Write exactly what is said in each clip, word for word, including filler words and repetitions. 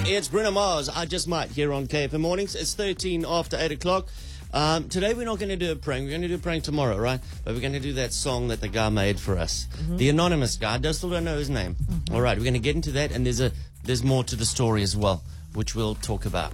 It's Bruno Mars, I Just Might, here on K F M Mornings. It's thirteen after eight o'clock. Um, today we're not going to do a prank. We're going to do a prank tomorrow, right? But we're going to do that song that the guy made for us. Mm-hmm. The anonymous guy. I still don't know his name. Mm-hmm. All right, we're going to get into that, and there's a there's more to the story as well, which we'll talk about.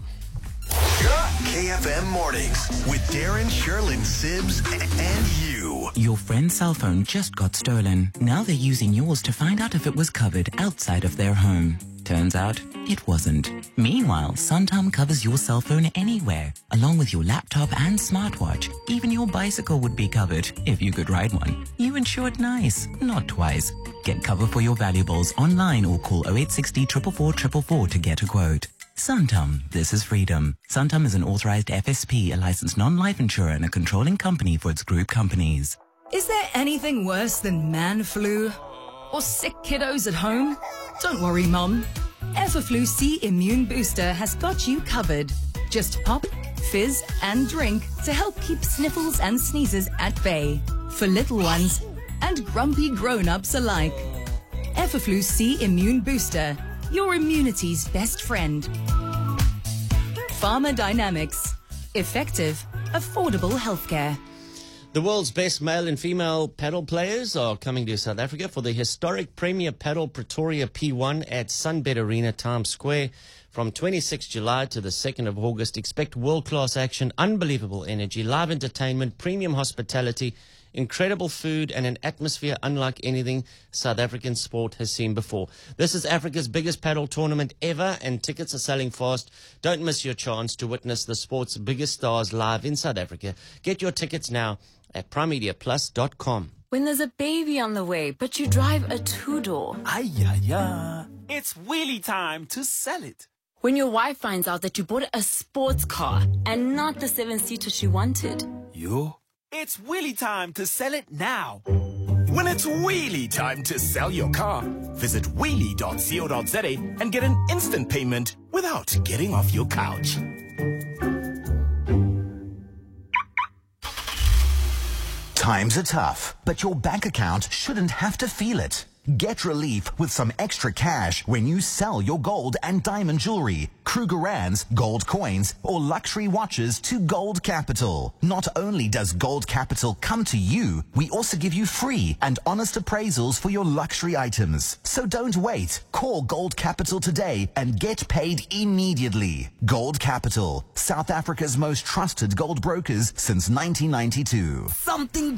K F M Mornings with Darren, Sherlyn, Sibs, and you. Your friend's cell phone just got stolen. Now they're using yours to find out if it was covered outside of their home. Turns out it wasn't. Meanwhile, Santam covers your cell phone anywhere, along with your laptop and smartwatch. Even your bicycle would be covered if you could ride one. You insured nice, not twice. Get cover for your valuables online or call oh eight six oh four four four four four to get a quote. Santam, this is freedom. Santam is an authorized F S P, a licensed non-life insurer and a controlling company for its group companies. Is there anything worse than man flu? Or sick kiddos at home? Don't worry, Mum. Everflu C Immune Booster has got you covered. Just pop, fizz, and drink to help keep sniffles and sneezes at bay. For little ones and grumpy grown-ups alike. Everflu C Immune Booster, your immunity's best friend. Pharmadynamics. Effective, affordable healthcare. The world's best male and female paddle players are coming to South Africa for the historic Premier Paddle Pretoria P one at Sunbet Arena, Times Square. From twenty-sixth of July to the second of August, expect world-class action, unbelievable energy, live entertainment, premium hospitality, incredible food, and an atmosphere unlike anything South African sport has seen before. This is Africa's biggest paddle tournament ever, and tickets are selling fast. Don't miss your chance to witness the sport's biggest stars live in South Africa. Get your tickets now at prime media plus dot com. When there's a baby on the way, but you drive a two-door. Ay, ay, ay. It's wheelie time to sell it. When your wife finds out that you bought a sports car and not the seven-seater she wanted. You? It's wheelie time to sell it now. When it's wheelie time to sell your car, visit wheelie dot co dot za and get an instant payment without getting off your couch. Times are tough, but your bank account shouldn't have to feel it. Get relief with some extra cash when you sell your gold and diamond jewelry, Krugerrands, gold coins, or luxury watches to Gold Capital. Not only does Gold Capital come to you, we also give you free and honest appraisals for your luxury items. So don't wait. Call Gold Capital today and get paid immediately. Gold Capital, South Africa's most trusted gold brokers since nineteen ninety-two. Something